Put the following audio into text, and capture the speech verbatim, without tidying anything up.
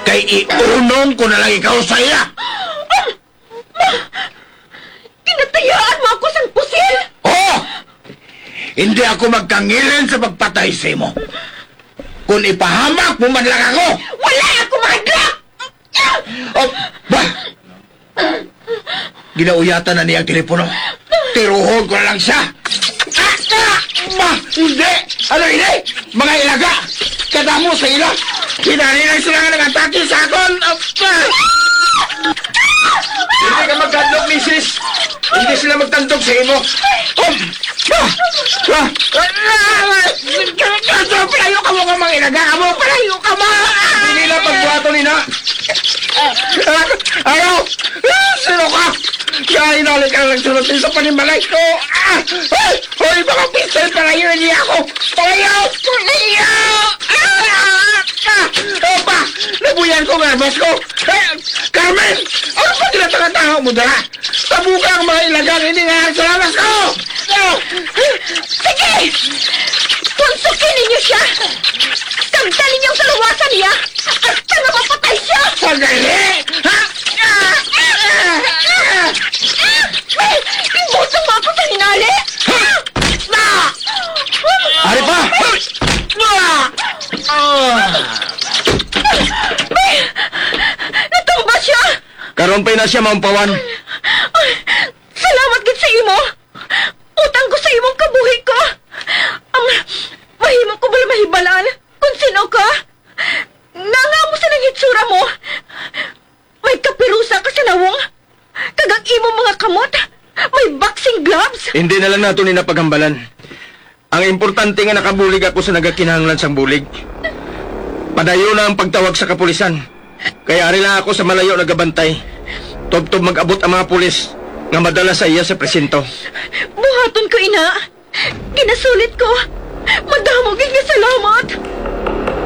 Kay iunong ko na lang ikaw sa iya. Kinatayaan mo ako sang pusil! Oo! Hindi ako magkangilin sa pagpatay sa imo. Kung ipahamak mo man lang ako. Wala ako mahadlak! Oh, ba? Ginauyatan na niya ang telepono. Tiruhon ko na lang siya. Ah, ah, ba? Hindi! Ano hindi? Mga ilaga! Kadamo sa ila! Hinari lang sila nga nag-atake sa akon! Ah, ah. Hindi ka magkandog, misis. Hindi sila magtandog sa imo. Oh! Ah! Ah! Ah! Kaso, palayo ka mo ka mga ilaga ka mo! Palayo ka mo! Hindi nila pagbuhato ni na. Ayaw! Ah, sino ka? Kaya inalik ka lang sunod din sa panimalay ko! Ah! Hoy! Hoy! Mga pistol! Palayo niya ako! Palayo! Palayo! Ah! Ah! Oh, pa! Nabuyan ko nga, boss ko! Eh, Carmen! Ano pa tinatanga-tanga mo dala? Tabuka ang mga ilagang hindi nga sa lamas ko! Ah! Sige! Punsukin ninyo siya! Tagdan ninyong salawasan niya! At tanga mapatay siya! Sandali! Ha? Ah! Ah! Ah! May! Imbutang mo ako sa hinali! Ah! Ari pa! Ah! Ah! May! Natumba siya! Karon pa na siya maumpawan. Ay, salamat gid sa imo! Utang ko sa imong kabuhi ko! Ang mahimo ko bala mahibalaan kung sino ka? Nanga mo sa nangitsura mo! May kapirusa ka sa nawong! Kagang imong mga kamot! May boxing gloves! Hindi na lang nato ni napaghambalan. Ang importante nga nakabulig ako sa nagakinahanglan sang bulig. Padayo na ang pagtawag sa kapulisan. Kaya ari lang ako sa malayo nagabantay. Tob-tob mag-abot ang mga pulis nga madala sa iya sa presinto. Buhaton ko, ina! Ginasulit ko! Madamo gid nga salamat!